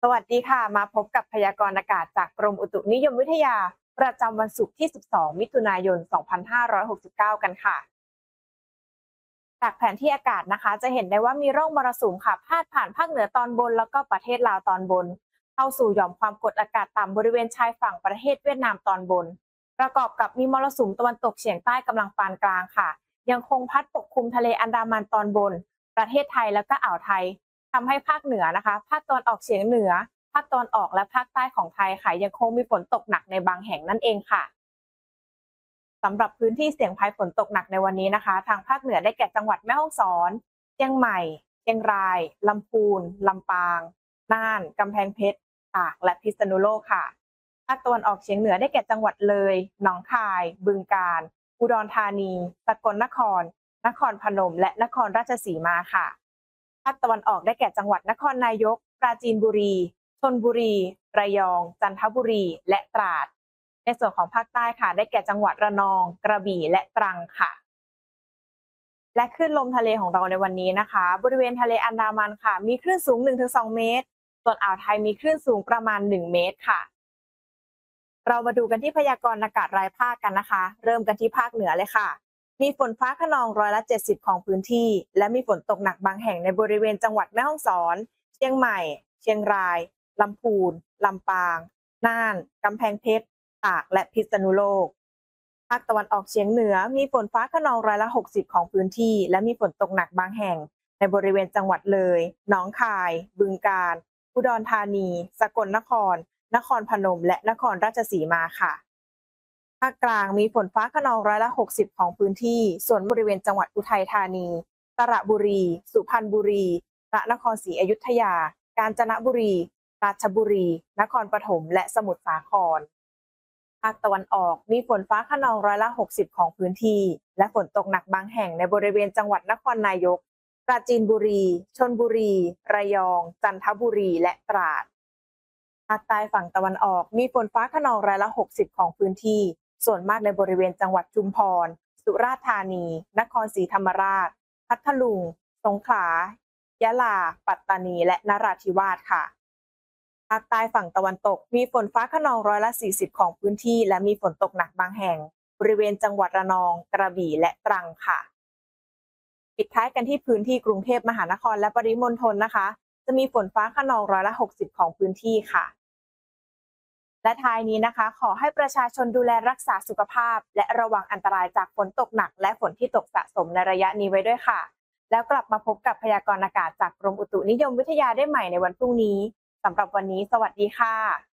สวัสดีค่ะมาพบกับพยากรณ์อากาศจากกรมอุตุนิยมวิทยาประจำวันศุกร์ที่ 12 มิถุนายน 2569 กันค่ะจากแผนที่อากาศนะคะจะเห็นได้ว่ามีร่องมรสุมค่ะพาดผ่านภาคเหนือตอนบนแล้วก็ประเทศลาวตอนบนเข้าสู่หย่อมความกดอากาศต่ำบริเวณชายฝั่งประเทศเวียดนามตอนบนประกอบกับมีมรสุมตะวันตกเฉียงใต้กำลังปานกลางค่ะยังคงพัดปกคลุมทะเลอันดามันตอนบนประเทศไทยแล้วก็อ่าวไทยทำให้ภาคเหนือนะคะภาคตะวันออกเฉียงเหนือภาคตะวันออกและภาคใต้ของไทยค่ะยังคงมีฝนตกหนักในบางแห่งนั่นเองค่ะสำหรับพื้นที่เสี่ยงภัยฝนตกหนักในวันนี้นะคะทางภาคเหนือได้แก่จังหวัดแม่ฮ่องสอนเชียงใหม่เชียงรายลำพูนลำปางน่านกำแพงเพชรตากและพิษณุโลกค่ะภาคตะวันออกเฉียงเหนือได้แก่จังหวัดเลยหนองคายบึงกาฬอุดรธานีสกลนครนครพนมและนครราชสีมาค่ะภาคตะวันออกได้แก่จังหวัดนครนายกปราจีนบุรีชลบุรีระยองจันทบุรีและตราดในส่วนของภาคใต้ค่ะได้แก่จังหวัดระนองกระบี่และตรังค่ะและคลื่นลมทะเลของเราในวันนี้นะคะบริเวณทะเลอันดามันค่ะมีคลื่นสูง 1-2 เมตรส่วนอ่าวไทยมีคลื่นสูงประมาณ1 เมตรค่ะเรามาดูกันที่พยากรณ์อากาศรายภาคกันนะคะเริ่มกันที่ภาคเหนือเลยค่ะมีฝนฟ้าคะนอง70%ของพื้นที่และมีฝนตกหนักบางแห่งในบริเวณจังหวัดแม่ฮ่องสอนเชียงใหม่เชียงรายลำพูนลำปางน่านกำแพงเพชรตากและพิษณุโลกภาคตะวันออกเฉียงเหนือมีฝนฟ้าคะนอง60%ของพื้นที่และมีฝนตกหนักบางแห่งในบริเวณจังหวัดเลยหนองคายบึงกาฬอุดรธานีสกลนครนครพนมและนครราชสีมาค่ะภาคกลางมีฝนฟ้าคะนอง60%ของพื้นที่ส่วนบริเวณจังหวัดอุทัยธานีสระบุรีสุพรรณบุรีพระนครศรีอยุธยากาญจนบุรีราชบุรีนครปฐมและสมุทรสาครภาคตะวันออกมีฝนฟ้าคะนอง60%ของพื้นที่และฝนตกหนักบางแห่งในบริเวณจังหวัดนครนายกปราจีนบุรีชลบุรีระยองจันทบุรีและตราดภาคใต้ฝั่งตะวันออกมีฝนฟ้าคะนอง60%ของพื้นที่ส่วนมากในบริเวณจังหวัดชุมพรสุราษฎร์ธานีนครศรีธรรมราชพัทลุงสงขลายะลาปัตตานีและนราธิวาสค่ะภาคใต้ฝั่งตะวันตกมีฝนฟ้าคะนอง40%ของพื้นที่และมีฝนตกหนักบางแห่งบริเวณจังหวัดระนองกระบี่และตรังค่ะปิดท้ายกันที่พื้นที่กรุงเทพมหานครและปริมณฑลนะคะจะมีฝนฟ้าคะนอง60%ของพื้นที่ค่ะและท้ายนี้นะคะขอให้ประชาชนดูแลรักษาสุขภาพและระวังอันตรายจากฝนตกหนักและฝนที่ตกสะสมในระยะนี้ไว้ด้วยค่ะแล้วกลับมาพบกับพยากรณ์อากาศจากกรมอุตุนิยมวิทยาได้ใหม่ในวันพรุ่งนี้สำหรับวันนี้สวัสดีค่ะ